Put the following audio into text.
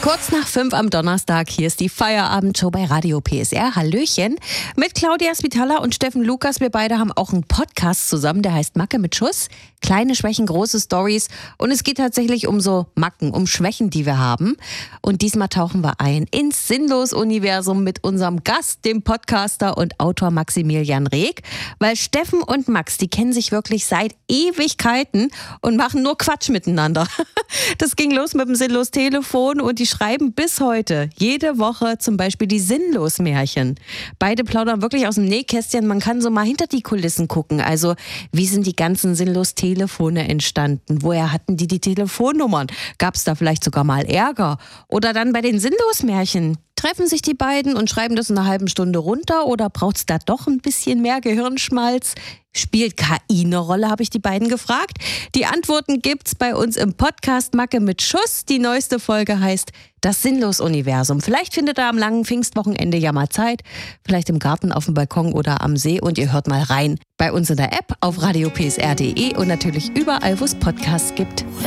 Kurz nach 5 am Donnerstag, hier ist die Feierabendshow bei Radio PSR. Hallöchen, mit Claudia Spitaler und Steffen Lukas. Wir beide haben auch einen Podcast zusammen, der heißt Macke mit Schuss. Kleine Schwächen, große Stories. Und es geht tatsächlich um so Macken, um Schwächen, die wir haben. Und diesmal tauchen wir ein ins Sinnlos-Universum mit unserem Gast, dem Podcaster und Autor Maximilian Reg. Weil Steffen und Max, die kennen sich wirklich seit Ewigkeiten und machen nur Quatsch miteinander. Das ging los mit dem Sinnlos-Telefon und die schreiben bis heute jede Woche zum Beispiel die Sinnlos-Märchen. Beide plaudern wirklich aus dem Nähkästchen. Man kann so mal hinter die Kulissen gucken. Also wie sind die ganzen Sinnlos-Telefone entstanden? Woher hatten die Telefonnummern? Gab es da vielleicht sogar mal Ärger? Oder dann bei den Sinnlos-Märchen. Treffen sich die beiden und schreiben das in einer halben Stunde runter oder braucht es da doch ein bisschen mehr Gehirnschmalz? Spielt KI eine Rolle, habe ich die beiden gefragt. Die Antworten gibt's bei uns im Podcast Macke mit Schuss. Die neueste Folge heißt Das Sinnlos-Universum. Vielleicht findet ihr am langen Pfingstwochenende ja mal Zeit. Vielleicht im Garten, auf dem Balkon oder am See und ihr hört mal rein. Bei uns in der App, auf radiopsr.de und natürlich überall, wo es Podcasts gibt.